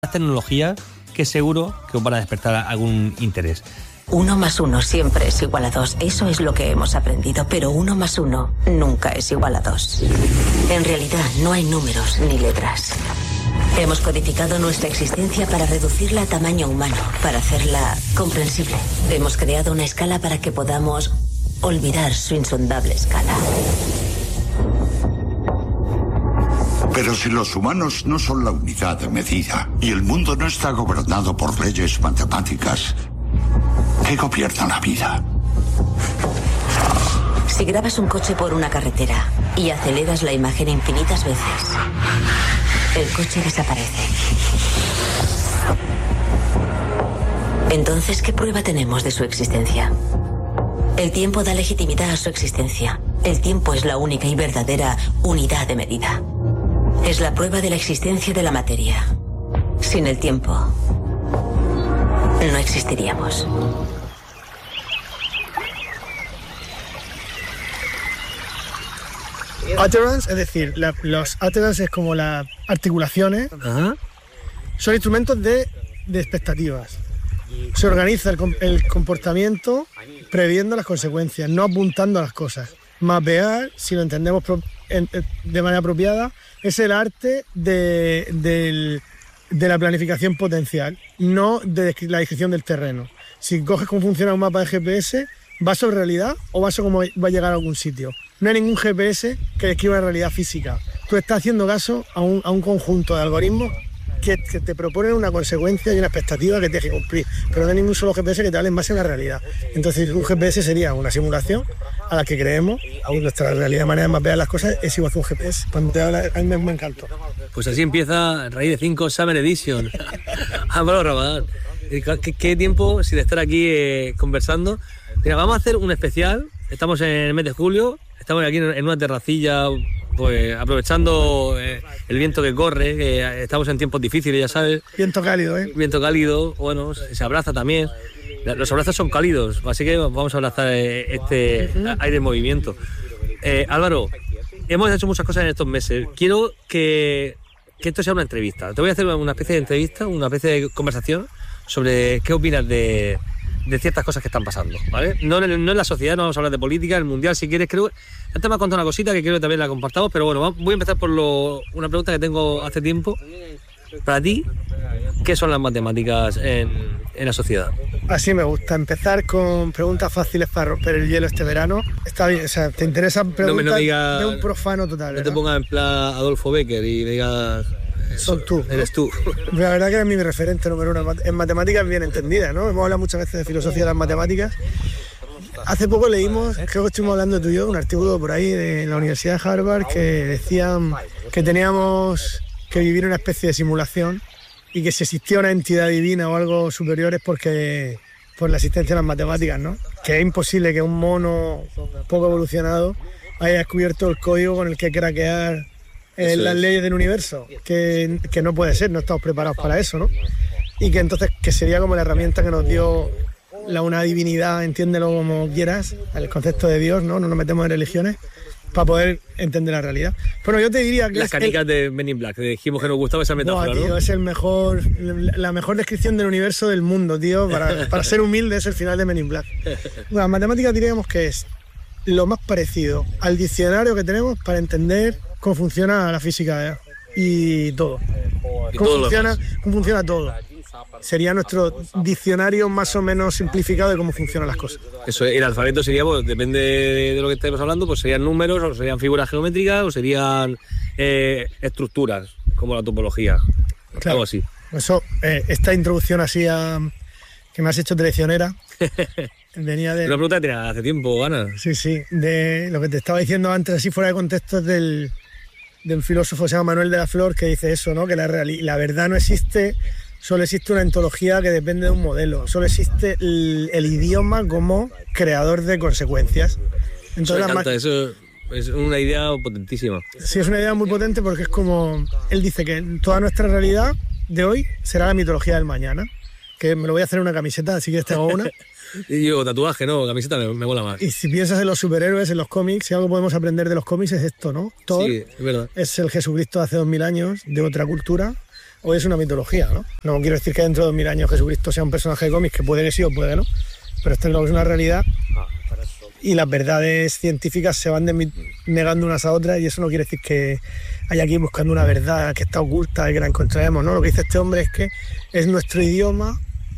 tecnologías que seguro que os van a despertar algún interés. 1 más 1 siempre es igual a 2. Eso es lo que hemos aprendido. Pero 1 más 1 nunca es igual a 2. En realidad no hay números ni letras. Hemos codificado nuestra existencia para reducirla a tamaño humano, para hacerla comprensible. Hemos creado una escala para que podamos olvidar su insondable escala. Pero si los humanos no son la unidad de medida y el mundo no está gobernado por leyes matemáticas, ¿qué gobierna la vida? Si grabas un coche por una carretera y aceleras la imagen infinitas veces, el coche desaparece. Entonces, ¿qué prueba tenemos de su existencia? El tiempo da legitimidad a su existencia. El tiempo es la única y verdadera unidad de medida. Es la prueba de la existencia de la materia. Sin el tiempo, no existiríamos. Utterance, es decir, los utterance es como las articulaciones. Ajá. Son instrumentos de expectativas. Se organiza el comportamiento previendo las consecuencias, no apuntando a las cosas. Mapear, si lo entendemos de manera apropiada, es el arte de la planificación potencial, no de la descripción del terreno. Si coges cómo funciona un mapa de GPS, ¿va sobre realidad o va sobre cómo va a llegar a algún sitio? No hay ningún GPS que describa la realidad física. Tú estás haciendo caso a un conjunto de algoritmos que te proponen una consecuencia y una expectativa que tienes que cumplir, pero no hay ningún solo GPS que te hable en base a la realidad. Entonces un GPS sería una simulación a la que creemos, a nuestra realidad, manera de mapear las cosas es igual que un GPS. Cuando te habla, a mí me encantó. Pues así empieza Raíz de 5 Summer Edition. Álvaro Rabadán. ¿Qué tiempo sin estar aquí conversando? Mira, vamos a hacer un especial. Estamos en el mes de julio, estamos aquí en una terracilla, pues aprovechando el viento que corre, que estamos en tiempos difíciles, ya sabes. Viento cálido, ¿eh? Viento cálido, bueno, se abraza también. Los abrazos son cálidos, así que vamos a abrazar este aire en movimiento. Álvaro, hemos hecho muchas cosas en estos meses. Quiero que esto sea una entrevista. Te voy a hacer una especie de entrevista, una especie de conversación sobre qué opinas de ciertas cosas que están pasando, ¿vale? No en la sociedad, no vamos a hablar de política, el mundial si quieres, creo. Antes me has contado una cosita que creo que también la compartamos, pero bueno, voy a empezar por una pregunta que tengo hace tiempo. Para ti, ¿qué son las matemáticas en la sociedad? Así me gusta, empezar con preguntas fáciles para romper el hielo este verano. Está bien, o sea, te interesa preguntas de un profano total, ¿verdad? No te pongas en plan Adolfo Becker y me digas... Son tú. Eres tú. La verdad que es mi referente número uno en matemáticas bien entendida, ¿no? Hemos hablado muchas veces de filosofía de las matemáticas. Hace poco leímos, creo que estuvimos hablando tú y yo, un artículo por ahí de la Universidad de Harvard que decían que teníamos que vivir una especie de simulación y que si existía una entidad divina o algo superior es por la existencia de las matemáticas, ¿no? Que es imposible que un mono poco evolucionado haya descubierto el código con el que craquear las leyes del universo, que no puede ser, no estamos preparados para eso, ¿no? Y que entonces que sería como la herramienta que nos dio una divinidad, entiéndelo como quieras, el concepto de Dios, ¿no? No nos metemos en religiones, para poder entender la realidad. Bueno, yo te diría que... Las canicas de Men in Black, que dijimos que nos gustaba esa metáfora, tío, ¿no? Es la mejor descripción del universo del mundo, tío, para ser humilde es el final de Men in Black. Las matemáticas diríamos que es lo más parecido al diccionario que tenemos para entender cómo funciona la física y todo. Cómo funciona todo. Sería nuestro diccionario más o menos simplificado de cómo funcionan las cosas. Eso, el alfabeto sería, pues, depende de lo que estemos hablando, pues serían números, o serían figuras geométricas, o serían estructuras, como la topología, claro, algo así. Eso, esta introducción así que me has hecho traicionera, venía de... Una pregunta que tenía hace tiempo, Ana. Sí, de lo que te estaba diciendo antes, así fuera de contexto, es de un filósofo que se llama Manuel de la Flor, que dice eso, ¿no? Que la verdad no existe, solo existe una ontología que depende de un modelo, solo existe el idioma como creador de consecuencias. Entonces, me encanta, eso es una idea potentísima. Sí, es una idea muy potente porque es como... Él dice que toda nuestra realidad de hoy será la mitología del mañana, que me lo voy a hacer en una camiseta, así que te hago una. Y yo, tatuaje, no, camiseta me mola más. Y si piensas en los superhéroes, en los cómics, si algo podemos aprender de los cómics es esto, ¿no? Thor sí, es verdad. Es el Jesucristo de hace 2000 años, de otra cultura. hoy es una mitología, ¿no? No quiero decir que dentro de 2000 años Jesucristo sea un personaje de cómics, que puede que sí o puede que no, pero esto es una realidad y las verdades científicas se van negando unas a otras y eso no quiere decir que haya que ir buscando una verdad que está oculta y que la encontraremos, ¿no? Lo que dice este hombre es que es nuestro idioma,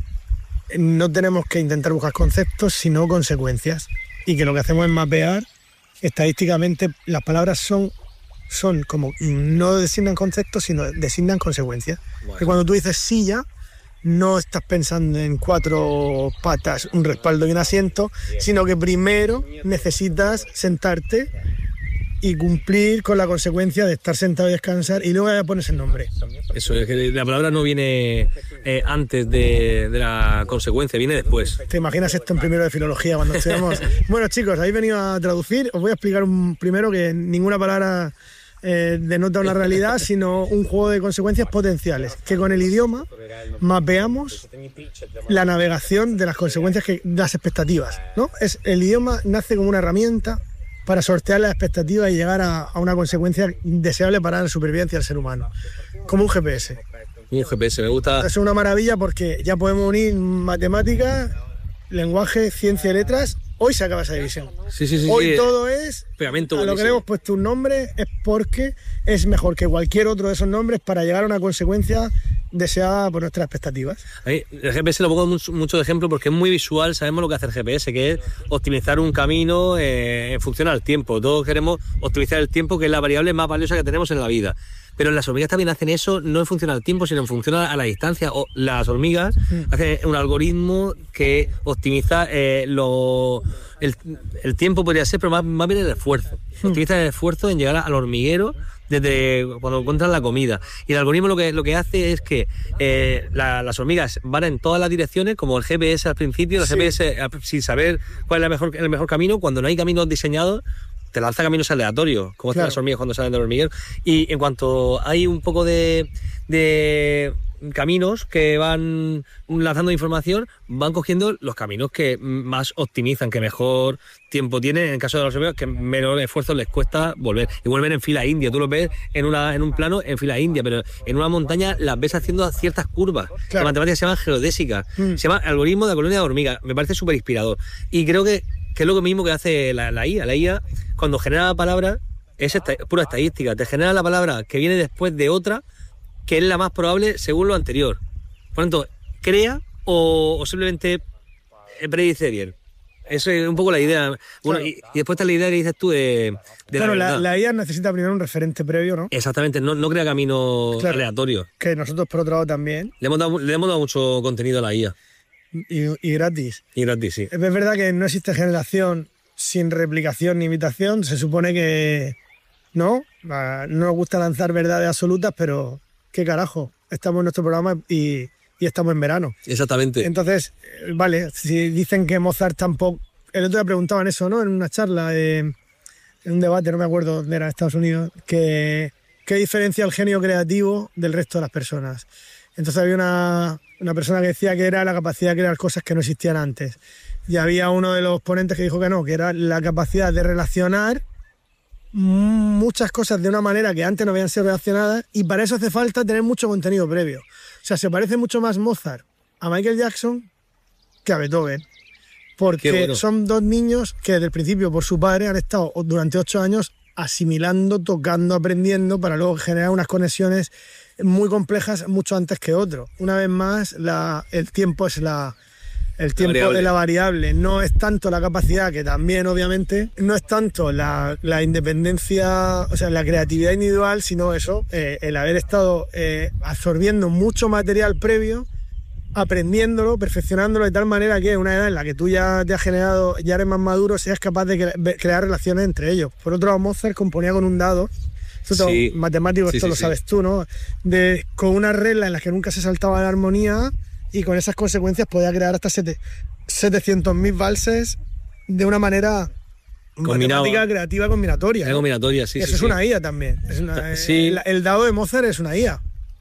no tenemos que intentar buscar conceptos, sino consecuencias, y que lo que hacemos es mapear estadísticamente. Las palabras son como, no designan conceptos, sino designan consecuencias. Bueno. Que cuando tú dices silla, no estás pensando en 4 patas, un respaldo y un asiento, sino que primero necesitas sentarte y cumplir con la consecuencia de estar sentado y descansar, y luego ya pones el nombre. Eso es, que la palabra no viene antes de la consecuencia, viene después. ¿Te imaginas esto en primero de filología cuando estudiamos? Bueno, chicos, habéis venido a traducir. Os voy a explicar primero que ninguna palabra denota una realidad, sino un juego de consecuencias potenciales, que con el idioma mapeamos la navegación de las consecuencias, las expectativas, ¿no? El idioma nace como una herramienta para sortear las expectativas y llegar a una consecuencia deseable para la supervivencia del ser humano, como un GPS. Un GPS, me gusta. Es una maravilla porque ya podemos unir matemáticas, lenguaje, ciencia y letras. Hoy se acaba esa división. Sí, hoy todo es, pegamento a lo que le hemos puesto un nombre, es porque es mejor que cualquier otro de esos nombres para llegar a una consecuencia deseada por nuestras expectativas. El GPS lo pongo mucho de ejemplo porque es muy visual, sabemos lo que hace el GPS, que es optimizar un camino en función al tiempo. Todos queremos optimizar el tiempo, que es la variable más valiosa que tenemos en la vida. Pero las hormigas también hacen eso, no en función al tiempo, sino en función a la distancia. Las hormigas hacen un algoritmo que optimiza el tiempo, podría ser, pero más bien el esfuerzo. Optimiza el esfuerzo en llegar al hormiguero desde cuando encuentran la comida. Y el algoritmo lo que hace es que las hormigas van en todas las direcciones, como el GPS al principio, el GPS sin saber cuál es el mejor camino. Cuando no hay caminos diseñados, te lanza caminos aleatorios, como hacen las hormigas cuando salen del hormiguero. Y en cuanto hay un poco de caminos que van lanzando información, van cogiendo los caminos que más optimizan, que mejor tiempo tienen. En el caso de las hormigas, que menor esfuerzo les cuesta volver. Y vuelven en fila india. Tú los ves en un plano en fila india, pero en una montaña las ves haciendo ciertas curvas. Claro. Las matemáticas se llaman geodésicas. Se llama algoritmo de la colonia de hormigas. Me parece súper inspirador. Y creo que es lo mismo que hace la IA. La IA, cuando genera palabras, es pura estadística. Te genera la palabra que viene después de otra, que es la más probable según lo anterior. Por lo tanto, crea o simplemente predice bien. Eso es un poco la idea. Bueno, claro. y después está la idea que dices tú de claro, la IA necesita primero un referente previo, ¿no? Exactamente, no crea caminos aleatorios. Que nosotros, por otro lado, también. Le hemos dado mucho contenido a la IA. Y gratis. Y gratis, sí. Es verdad que no existe generación sin replicación ni imitación. Se supone que no nos gusta lanzar verdades absolutas, pero qué carajo. Estamos en nuestro programa y estamos en verano. Exactamente. Entonces, vale, si dicen que Mozart tampoco... El otro día preguntaban eso, ¿no? En una charla, en un debate, no me acuerdo dónde era, en Estados Unidos, que ¿qué diferencia el genio creativo del resto de las personas? Entonces había una persona que decía que era la capacidad de crear cosas que no existían antes. Y había uno de los ponentes que dijo que no, que era la capacidad de relacionar muchas cosas de una manera que antes no habían sido relacionadas, y para eso hace falta tener mucho contenido previo. O sea, se parece mucho más Mozart a Michael Jackson que a Beethoven. Porque son dos niños que desde el principio, por su padre, han estado durante 8 años asimilando, tocando, aprendiendo, para luego generar unas conexiones muy complejas mucho antes que otro. Una vez más, el tiempo es la variable. No es tanto la capacidad, que también obviamente, no es tanto la independencia, o sea, la creatividad individual, sino eso, el haber estado absorbiendo mucho material previo, aprendiéndolo, perfeccionándolo de tal manera que una edad en la que tú ya te has generado, ya eres más maduro, seas capaz de crear relaciones entre ellos. Por otro lado, Mozart componía con un dado. Esto matemático, esto lo sabes tú, ¿no? Con una regla en la que nunca se saltaba la armonía, y con esas consecuencias podía crear hasta 700.000 valses de una manera matemática creativa combinatoria. ¿No? Combinatoria, sí. Eso es una IA también. El dado de Mozart es una IA.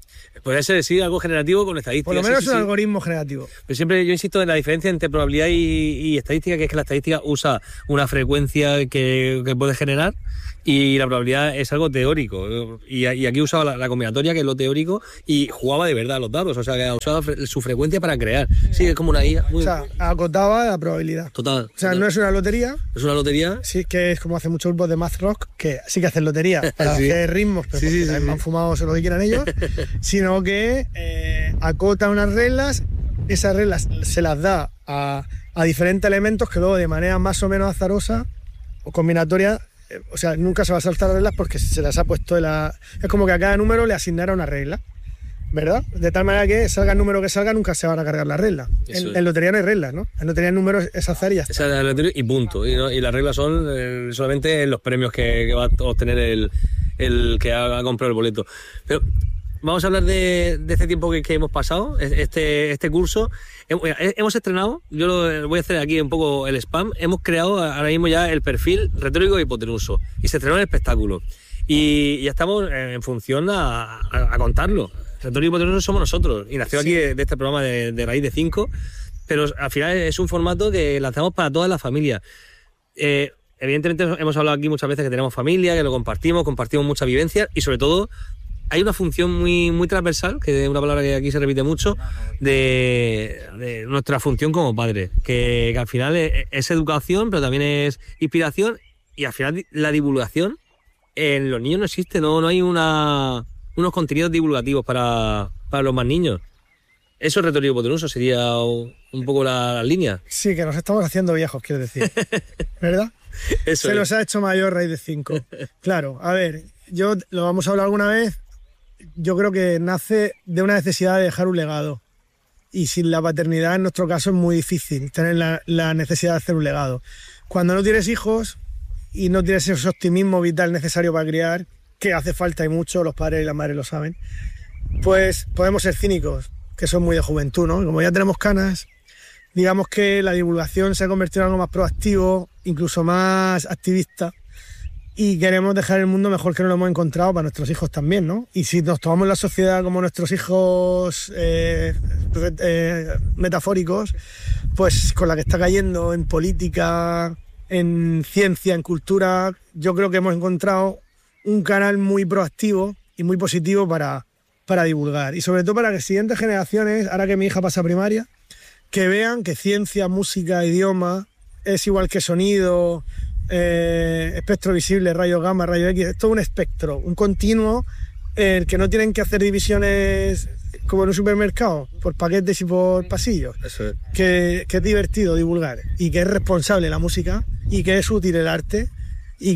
Podría ser, sí, algo generativo con estadísticas. Por lo menos sí, un sí. algoritmo generativo. Pero siempre yo insisto en la diferencia entre probabilidad y estadística, que es que la estadística usa una frecuencia que puede generar y la probabilidad es algo teórico. Y aquí usaba la combinatoria, que es lo teórico, y jugaba de verdad los datos. O sea, que usaba su frecuencia para crear. Sí, es como una IA. O sea, acotaba la probabilidad. Total. O sea, total. no es una lotería. Es una lotería. Sí, que es como hacen muchos grupos de math rock, que sí que hacen lotería para Sí. hacer ritmos, pero Sí, porque sí, también sí. han fumado lo que quieran ellos, sino que acota unas reglas, esas reglas se las da a diferentes elementos que luego de manera más o menos azarosa o combinatoria, o sea, nunca se va a saltar las reglas porque se las ha puesto es como que a cada número le asignara una regla, ¿verdad? De tal manera que salga el número que salga, nunca se van a cargar las reglas. En lotería no hay reglas, ¿no? En lotería el número es azar y ya está. Esa es la lotería y punto. Y las reglas son solamente los premios que va a obtener el que ha comprado el boleto. Pero vamos a hablar de este tiempo que hemos pasado, este curso. Hemos estrenado, yo voy a hacer aquí un poco el spam, hemos creado ahora mismo ya el perfil retórico e hipotenuso y se estrenó el espectáculo. Y ya estamos en función a contarlo. Retórico y hipotenuso somos nosotros y nació aquí de este programa de Raíz de 5, pero al final es un formato que lanzamos para todas las familias. Evidentemente hemos hablado aquí muchas veces que tenemos familia, que lo compartimos muchas vivencias y sobre todo hay una función muy, muy transversal, que es una palabra que aquí se repite mucho, de nuestra función como padres, que al final es educación, pero también es inspiración y al final la divulgación en los niños no existe, no hay unos contenidos divulgativos para los más niños. Eso es retórico hipotenuso, sería un poco la línea. Sí, que nos estamos haciendo viejos, quiero decir, ¿verdad? Eso Se es. nos ha hecho mayor Raíz de 5. Claro, a ver, yo lo vamos a hablar alguna vez. Yo creo que nace de una necesidad de dejar un legado. Y sin la paternidad, en nuestro caso, es muy difícil tener la necesidad de hacer un legado. Cuando no tienes hijos y no tienes ese optimismo vital necesario para criar, que hace falta y mucho, los padres y las madres lo saben, pues podemos ser cínicos, que son muy de juventud, ¿no? Como ya tenemos canas, digamos que la divulgación se ha convertido en algo más proactivo, incluso más activista, y queremos dejar el mundo mejor que no lo hemos encontrado para nuestros hijos también, ¿no? Y si nos tomamos la sociedad como nuestros hijos metafóricos, pues con la que está cayendo en política, en ciencia, en cultura, yo creo que hemos encontrado un canal muy proactivo y muy positivo para divulgar. Y sobre todo para que siguientes generaciones, ahora que mi hija pasa a primaria, que vean que ciencia, música, idioma es igual que sonido, espectro visible, rayos gamma, rayos X. Es todo un espectro, un continuo, que no tienen que hacer divisiones como en un supermercado, por paquetes y por pasillos. Eso es. Que es divertido divulgar y que es responsable la música y que es útil el arte y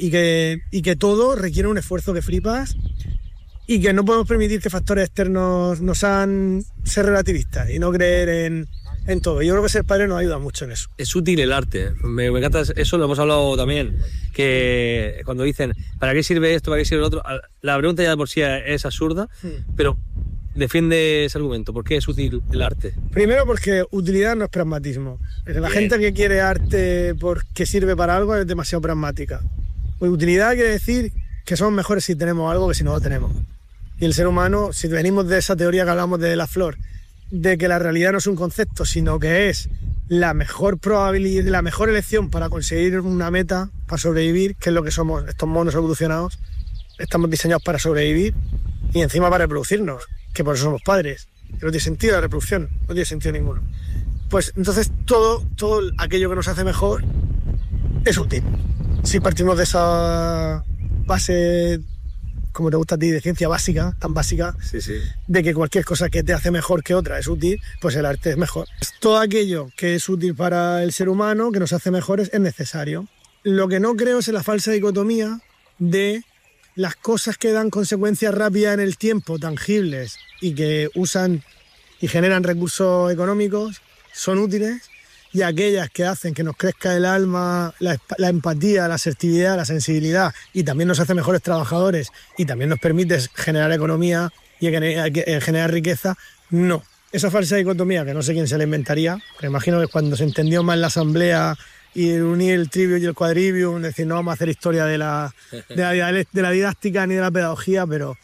que todo requiere un esfuerzo que flipas y que no podemos permitir que factores externos nos hagan ser relativistas y no creer en todo. Yo creo que ser padre nos ayuda mucho en eso. Es útil el arte. Me encanta eso, lo hemos hablado también, que cuando dicen ¿para qué sirve esto? ¿Para qué sirve lo otro? La pregunta ya de por sí es absurda, pero defiende ese argumento. ¿Por qué es útil el arte? Primero porque utilidad no es pragmatismo. La gente que quiere arte porque sirve para algo es demasiado pragmática. Pues utilidad quiere decir que somos mejores si tenemos algo que si no lo tenemos. Y el ser humano, si venimos de esa teoría que hablamos de la flor, de que la realidad no es un concepto, sino que es la mejor probabilidad, la mejor elección para conseguir una meta, para sobrevivir, que es lo que somos, estos monos evolucionados, estamos diseñados para sobrevivir y encima para reproducirnos, que por eso somos padres. Que no tiene sentido la reproducción, no tiene sentido ninguno. Pues entonces todo aquello que nos hace mejor es útil. Si partimos de esa base, como te gusta a ti, de ciencia básica, tan básica, Sí, sí. de que cualquier cosa que te hace mejor que otra es útil, pues el arte es mejor. Todo aquello que es útil para el ser humano, que nos hace mejores, es necesario. Lo que no creo es en la falsa dicotomía de las cosas que dan consecuencias rápidas en el tiempo, tangibles, y que usan y generan recursos económicos, son útiles, y aquellas que hacen que nos crezca el alma, la empatía, la asertividad, la sensibilidad, y también nos hace mejores trabajadores, y también nos permite generar economía y generar riqueza, no. Esa falsa dicotomía, que no sé quién se la inventaría, pero imagino que cuando se entendió más la asamblea y unir el trivium y el quadrivium, es decir, no vamos a hacer historia de la didáctica ni de la pedagogía, pero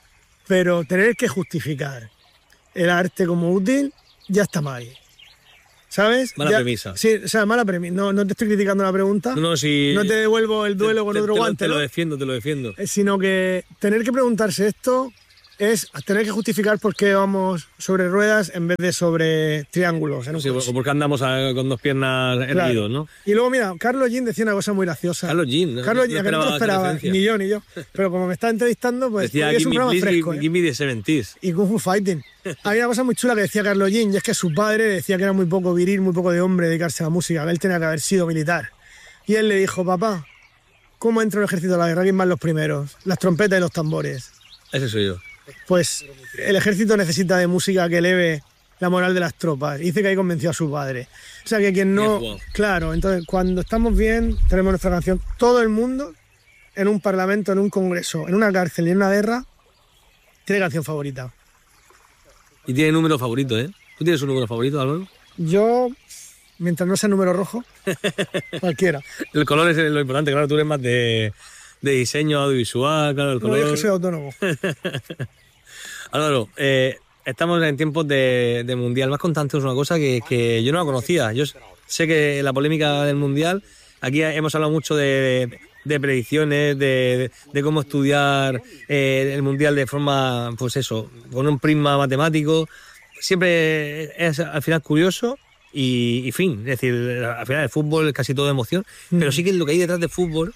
pero tener que justificar el arte como útil ya está mal. ¿Sabes? Mala premisa. Sí, o sea, mala premisa. No te estoy criticando la pregunta. No, si no te devuelvo el duelo con otro guante. Te lo defiendo. Sino que tener que preguntarse esto es tener que justificar por qué vamos sobre ruedas en vez de sobre triángulos. Sí, o porque andamos con dos piernas erguidos, ¿no? Y luego, mira, Carlos Jean decía una cosa muy graciosa. Carlos Jean, que no te esperaba, ni yo. Pero como me está entrevistando, pues decía, es un programa fresco. Give me the 70s. Y Kung Fu Fighting. Había una cosa muy chula que decía Carlos Jean, y es que su padre decía que era muy poco viril, muy poco de hombre dedicarse a la música, que él tenía que haber sido militar. Y él le dijo, papá, ¿cómo entra un ejército a la guerra? ¿Quién van los primeros? Las trompetas y los tambores. Ese soy yo. Pues el ejército necesita de música que eleve la moral de las tropas. Dice que ahí convenció a su padre. O sea que quien no... Claro, entonces cuando estamos bien, tenemos nuestra canción. Todo el mundo, en un parlamento, en un congreso, en una cárcel y en una guerra, tiene canción favorita. Y tiene número favorito, ¿eh? ¿Tú tienes un número favorito, Álvaro? Yo, mientras no sea número rojo, cualquiera. El color es lo importante, claro, tú eres más de diseño audiovisual, claro, el color... No, yo es que soy autónomo. Álvaro, estamos en tiempos de Mundial. Me has contado antes una cosa que yo no la conocía. Yo sé que la polémica del Mundial, aquí hemos hablado mucho de predicciones, de cómo estudiar el Mundial de forma, pues eso, con un prisma matemático. Siempre es al final curioso y fin. Es decir, al final el fútbol es casi todo emoción, pero sí que lo que hay detrás del fútbol.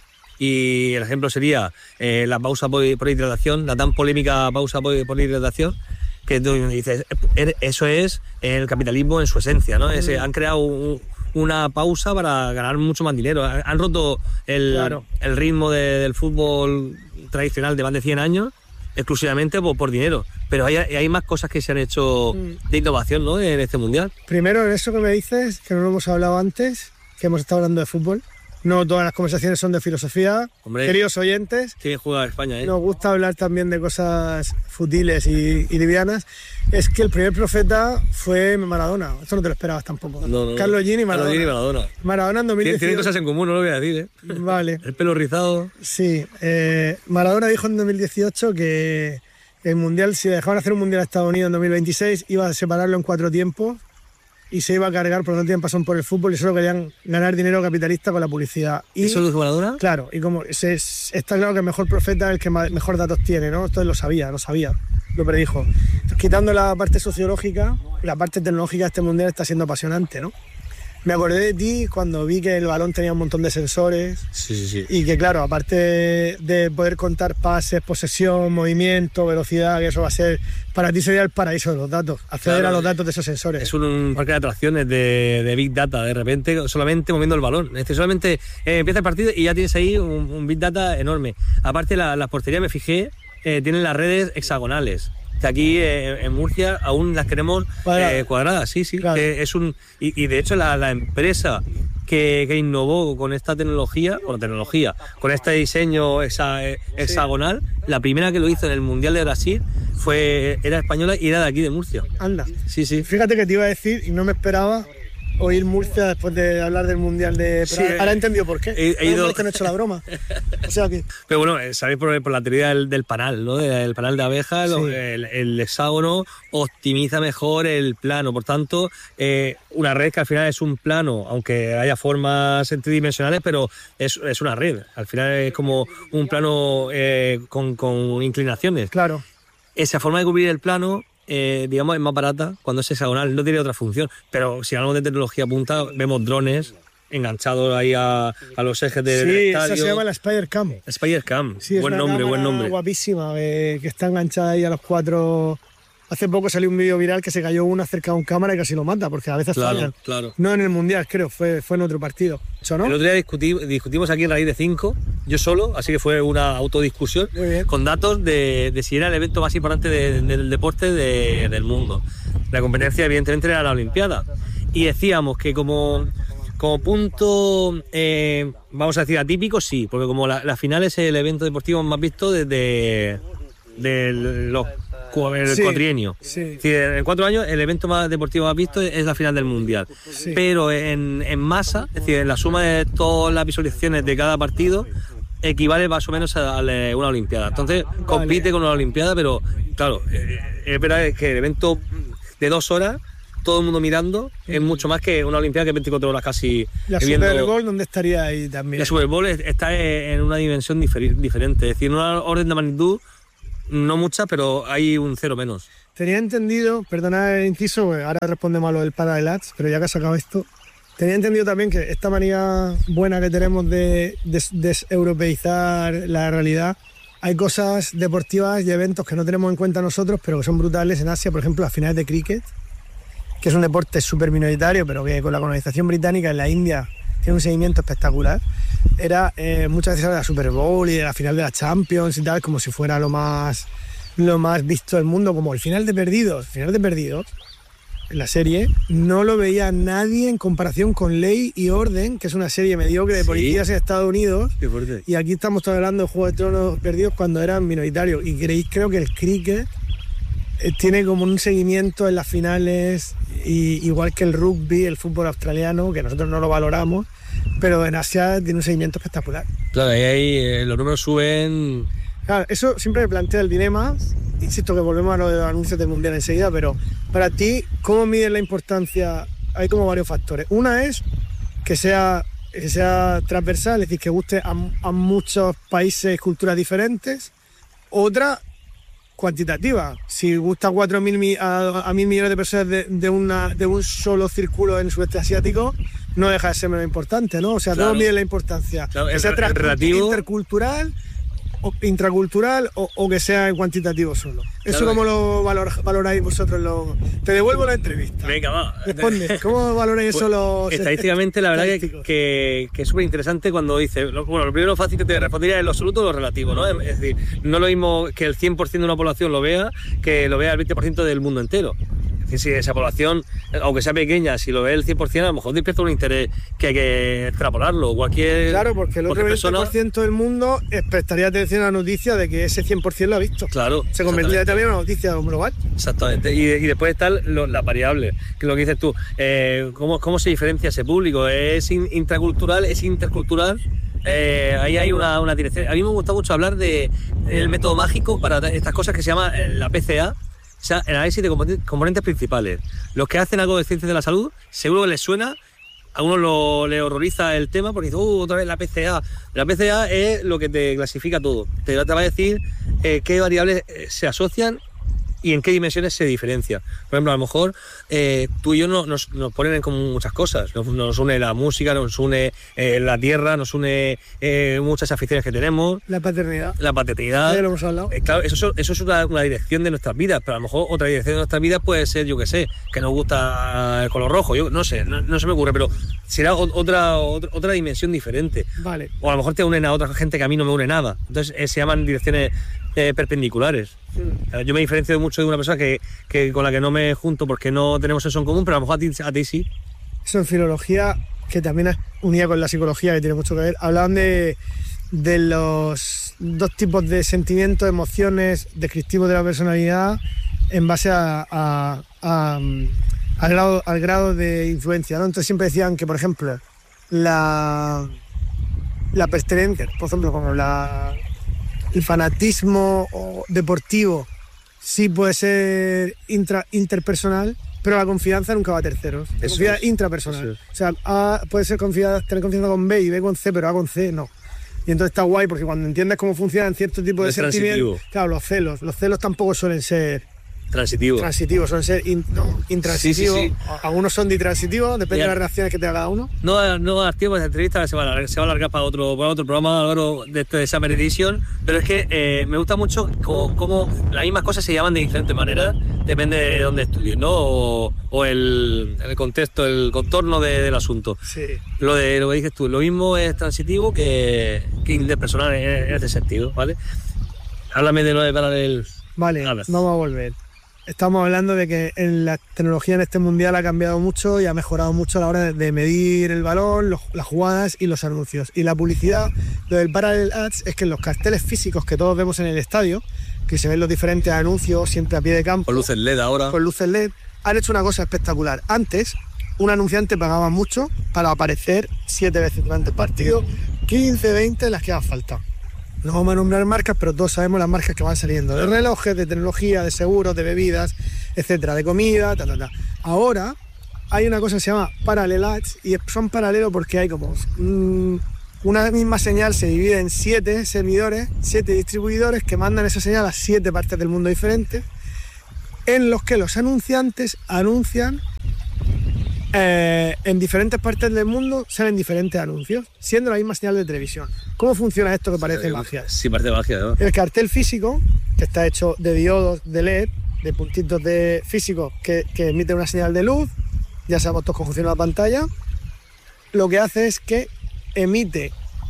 Y el ejemplo sería la pausa por hidratación, la tan polémica pausa por hidratación, que tú dices, eso es el capitalismo en su esencia, ¿no? Han creado una pausa para ganar mucho más dinero. Han roto el ritmo del fútbol tradicional de más de 100 años exclusivamente por dinero. Pero hay más cosas que se han hecho de innovación, ¿no? En este Mundial. Primero, eso que me dices, que no lo hemos hablado antes, que hemos estado hablando de fútbol. No todas las conversaciones son de filosofía. Hombre, queridos oyentes, qué bien juega España, ¿eh? Nos gusta hablar también de cosas futiles y livianas. Es que el primer profeta fue Maradona. Esto no te lo esperabas tampoco. No. Carlos Jean y Maradona. Carlos Jean y Maradona. Maradona en 2018. Tienen cosas en común, no lo voy a decir, ¿eh? Vale. El pelo rizado. Sí. Maradona dijo en 2018 que el Mundial, si dejaban hacer un Mundial a Estados Unidos en 2026, iba a separarlo en 4 tiempos. Y se iba a cargar porque no tenían pasión por el fútbol y solo querían ganar dinero capitalista con la publicidad. Y, ¿eso lo dijo Maradona? Claro, y como está claro que el mejor profeta es el que mejor datos tiene, ¿no? Esto lo sabía, lo predijo. Entonces, quitando la parte sociológica, la parte tecnológica de este mundial está siendo apasionante, ¿no? Me acordé de ti cuando vi que el balón tenía un montón de sensores. Sí. Y que, claro, aparte de poder contar pases, posesión, movimiento, velocidad, que eso va a ser... Para ti sería el paraíso de los datos, acceder a los datos de esos sensores. Es un parque de atracciones de Big Data, de repente, solamente moviendo el balón. Es decir, solamente empieza el partido y ya tienes ahí un Big Data enorme. Aparte, las porterías, me fijé, tienen las redes hexagonales. Que aquí en Murcia aún las queremos cuadradas, sí. Claro. Y de hecho la empresa que innovó con esta tecnología, con este diseño hexagonal, la primera que lo hizo en el Mundial de Brasil era española y era de aquí de Murcia. Anda. Sí. Fíjate que te iba a decir y no me esperaba oír Murcia después de hablar del Mundial de... Sí, ahora he entendido por qué. He ido... No he hecho la broma. O sea que... Pero bueno, sabéis por la teoría del panal, ¿no? El panal de abejas, sí. El hexágono optimiza mejor el plano. Por tanto, una red que al final es un plano, aunque haya formas tridimensionales, pero es una red. Al final es como un plano con inclinaciones. Claro. Esa forma de cubrir el plano... digamos, es más barata cuando es hexagonal, no tiene otra función, pero si hablamos de tecnología punta, vemos drones enganchados ahí a los ejes del estadio. Sí, esa se llama la Spider Cam. Sí, buen nombre. Guapísima, que está enganchada ahí a los 4... Hace poco salió un vídeo viral que se cayó uno cerca de un cámara y casi lo mata, porque a veces fallan. Claro. No en el Mundial, creo, fue en otro partido. ¿Eso no? El otro día discutimos aquí en Raíz de 5, yo solo, así que fue una autodiscusión con datos de si era el evento más importante del deporte del mundo. La competencia, evidentemente, era la Olimpiada. Y decíamos que como punto, vamos a decir, atípico, sí, porque como la final es el evento deportivo más visto desde los el cuatrienio. Sí. Es decir, en 4 años el evento más deportivo más visto es la final del Mundial. Sí. Pero en masa, es decir, en la suma de todas las visualizaciones de cada partido, equivale más o menos a una Olimpiada. Entonces compite con una Olimpiada, pero claro, es verdad que el evento de 2 horas, todo el mundo mirando, es mucho más que una Olimpiada que 24 horas casi. La Super Bowl, ¿dónde estaría ahí también? La Super Bowl está en una dimensión diferente, es decir, en una orden de magnitud, no mucha, pero hay un 0 menos. Tenía entendido, perdona el inciso, ahora respondemos a lo del Parallel Arts, pero ya que has sacado esto, tenía entendido también que esta manía buena que tenemos de deseuropeizar la realidad, hay cosas deportivas y eventos que no tenemos en cuenta nosotros, pero que son brutales en Asia, por ejemplo, las finales de cricket, que es un deporte súper minoritario, pero que con la colonización británica en la India tiene un seguimiento espectacular. Era muchas veces la Super Bowl y la final de la Champions y tal, como si fuera lo más visto del mundo, como el final de Perdidos. El final de Perdidos, en la serie, no lo veía nadie en comparación con Ley y Orden, que es una serie mediocre de policías en Estados Unidos. Qué fuerte. Y aquí estamos hablando de Juego de Tronos Perdidos cuando eran minoritarios. Y creo que el cricket tiene como un seguimiento en las finales, y igual que el rugby, el fútbol australiano, que nosotros no lo valoramos, pero en Asia tiene un seguimiento espectacular. Claro, ahí los números suben. Claro, eso siempre me plantea el dilema. Insisto que volvemos a lo de los anuncios del Mundial enseguida, pero para ti, ¿cómo mides la importancia? Hay como varios factores. Una es que sea transversal, es decir, que guste a muchos países, culturas diferentes. Otra, cuantitativa. Si gusta a 1.000 millones de personas de un solo círculo en el sudeste asiático, no deja de ser menos importante, ¿no? O sea, claro. ¿cómo mide la importancia? Claro, que sea relativo, intercultural, o intracultural, o que sea cuantitativo solo. Eso, claro. ¿cómo lo valoráis vosotros? Te devuelvo la entrevista. Venga, va. Responde, ¿cómo valoráis Pues, eso los estadísticamente, la verdad que es súper interesante cuando dice, lo primero fácil que te respondería es lo absoluto o lo relativo, ¿no? Es decir, no lo mismo que el 100% de una población lo vea, que lo vea el 20% del mundo entero. Es decir, si esa población, aunque sea pequeña, si lo ve el 100%, a lo mejor despierta un interés que hay que extrapolarlo. Claro, porque el otro 20% del mundo prestaría atención a la noticia de que ese 100% lo ha visto. Claro. Se convertiría también en una noticia global. Exactamente. Y después están las variables, que es lo que dices tú. ¿Cómo se diferencia ese público? ¿Es intracultural? ¿Es intercultural? Ahí hay una dirección. A mí me gusta mucho hablar del método mágico para estas cosas que se llama la PCA. O sea, el análisis de componentes principales. Los que hacen algo de ciencias de la salud, seguro que les suena, a uno le horroriza el tema porque dice, otra vez la PCA. La PCA es lo que te clasifica todo. Te va a decir qué variables se asocian y en qué dimensiones se diferencia. Por ejemplo, a lo mejor tú y yo nos ponen en común muchas cosas. Nos une la música, nos une la tierra, nos une muchas aficiones que tenemos. La paternidad. Ya lo hemos hablado. Claro, eso es una dirección de nuestras vidas, pero a lo mejor otra dirección de nuestras vidas puede ser, yo qué sé, que nos gusta el color rojo. Yo no sé, no se me ocurre, pero será otra dimensión diferente. Vale. O a lo mejor te unen a otra gente que a mí no me une nada. Entonces se llaman direcciones perpendiculares. Yo me diferencio mucho de una persona que con la que no me junto porque no tenemos eso en común, pero a lo mejor a ti sí. Eso en filología, que también es unida con la psicología, que tiene mucho que ver, hablaban de los 2 tipos de sentimientos, emociones descriptivos de la personalidad en base al grado de influencia, ¿no? Entonces siempre decían que, por ejemplo, la pertenencia, por ejemplo, como el fanatismo deportivo sí puede ser interpersonal, pero la confianza nunca va a terceros. La confianza es intrapersonal. O sea, A puede ser tener confianza con B y B con C, pero A con C no. Y entonces está guay porque cuando entiendes cómo funcionan ciertos tipos de sentimientos, claro, los celos tampoco suelen ser transitivos, suelen ser intransitivos. Sí. Algunos son ditransitivos, depende de las reacciones que tenga cada uno. No va a dar tiempo, esta entrevista se va a alargar para otro programa, Álvaro, de este Summer Edition, pero es que me gusta mucho cómo las mismas cosas se llaman de diferentes maneras, depende de dónde estudies, ¿no? O el contexto, el contorno del asunto. Sí. Lo que dices tú, lo mismo es transitivo que interpersonal en este sentido, ¿vale? Háblame de lo de Parallel. Vale, vamos a volver. Estamos hablando de que la tecnología en este mundial ha cambiado mucho y ha mejorado mucho a la hora de medir el balón, las jugadas y los anuncios. Y la publicidad, lo del Parallel Ads, es que en los carteles físicos que todos vemos en el estadio, que se ven los diferentes anuncios siempre a pie de campo. Con luces LED ahora. Con luces LED, han hecho una cosa espectacular. Antes, un anunciante pagaba mucho para aparecer 7 veces durante el partido, 15, 20 las que haga falta. No vamos a nombrar marcas, pero todos sabemos las marcas que van saliendo. De relojes, de tecnología, de seguros, de bebidas, etcétera, de comida, Ahora hay una cosa que se llama Parallel Ads, y son paralelos porque hay como una misma señal se divide en 7 servidores, 7 distribuidores que mandan esa señal a 7 partes del mundo diferentes, en los que los anunciantes anuncian en diferentes partes del mundo, salen diferentes anuncios, siendo la misma señal de televisión. ¿Cómo funciona esto que parece magia? Sí, parece magia, ¿no? El cartel físico, que está hecho de diodos de LED, de puntitos de físicos que emiten una señal de luz, ya sabemos todos cómo funciona la pantalla, lo que hace es que emite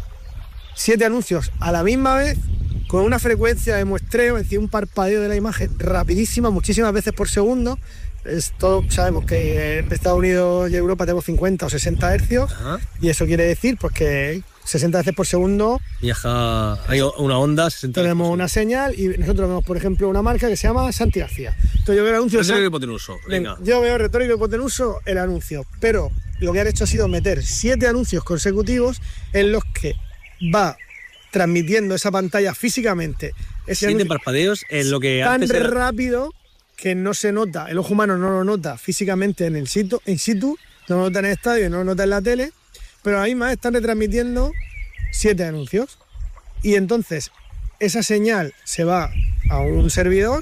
7 anuncios a la misma vez con una frecuencia de muestreo, es decir, un parpadeo de la imagen rapidísima, muchísimas veces por segundo. Todos sabemos que en Estados Unidos y Europa tenemos 50 o 60 hercios. Ajá. Y eso quiere decir pues que 60 veces por segundo viaja, hay una onda, 60 tenemos una señal, y nosotros vemos, por ejemplo, una marca que se llama Santi García. Entonces yo veo el anuncio. Retórico hipotenuso. Venga. Yo veo retórico hipotenuso el anuncio, pero lo que han hecho ha sido meter 7 anuncios consecutivos en los que va transmitiendo esa pantalla físicamente. 7 parpadeos en lo que tan antes era rápido que no se nota, el ojo humano no lo nota físicamente en situ, no lo nota en el estadio, no lo nota en la tele, pero a la misma vez están retransmitiendo 7 anuncios. Y entonces esa señal se va a un servidor,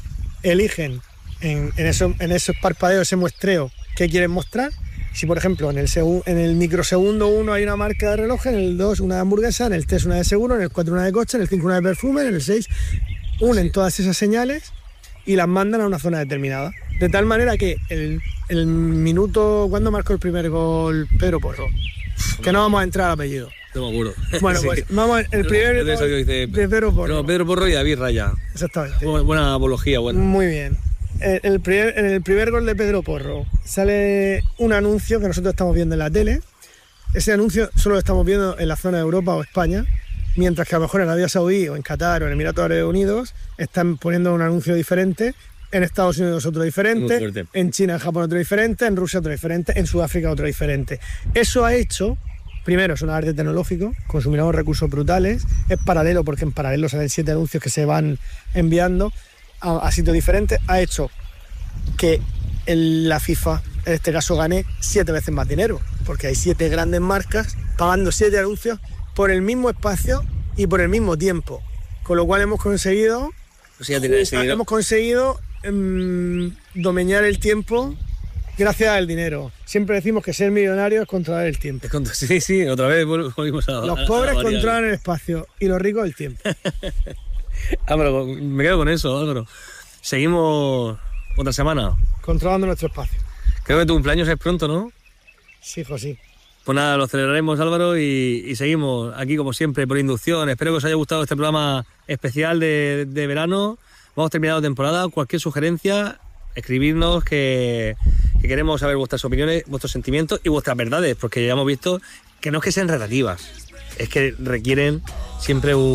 eligen en esos parpadeos, ese muestreo, qué quieren mostrar. Si, por ejemplo, en el microsegundo 1 hay una marca de reloj, en el 2 una de hamburguesa, en el 3 una de seguro, en el 4 una de coche, en el 5 una de perfume, en el 6 unen todas esas señales y las mandan a una zona determinada. De tal manera que el minuto... ¿Cuándo marcó el primer gol Pedro Porro? Que no vamos a entrar al apellido. No me acuerdo. Bueno, pues sí. Vamos el primer gol de Pedro Porro. No, Pedro Porro y David Raya. Exactamente. Buena apología, buena. Muy bien. En el primer gol de Pedro Porro sale un anuncio que nosotros estamos viendo en la tele. Ese anuncio solo lo estamos viendo en la zona de Europa o España, mientras que a lo mejor en Arabia Saudí o en Qatar o en Emiratos Árabes Unidos están poniendo un anuncio diferente, en Estados Unidos otro diferente, en China, en Japón otro diferente, en Rusia otro diferente, en Sudáfrica otro diferente. Eso ha hecho, primero, es un arte tecnológico, consumimos recursos brutales, es paralelo porque en paralelo salen 7 anuncios que se van enviando a sitios diferentes, ha hecho que la FIFA, en este caso, gane 7 veces más dinero, porque hay 7 grandes marcas pagando 7 anuncios por el mismo espacio y por el mismo tiempo, con lo cual hemos conseguido domeñar el tiempo gracias al dinero. Siempre decimos que ser millonario es controlar el tiempo. Sí, otra vez volvimos a... Los pobres controlan el espacio y los ricos el tiempo. Álvaro, me quedo con eso, Álvaro. Seguimos otra semana. Controlando nuestro espacio. Creo que tu cumpleaños es pronto, ¿no? Sí, hijo, sí. Pues nada, lo celebraremos, Álvaro, y seguimos aquí como siempre por inducción. Espero que os haya gustado este programa especial de verano. Hemos terminado temporada. Cualquier sugerencia, escribirnos, que queremos saber vuestras opiniones, vuestros sentimientos y vuestras verdades, porque ya hemos visto que no es que sean relativas, es que requieren siempre